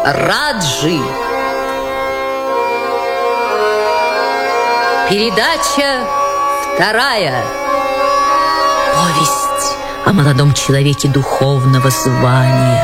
Раджи. Передача вторая. Повесть о молодом человеке духовного звания,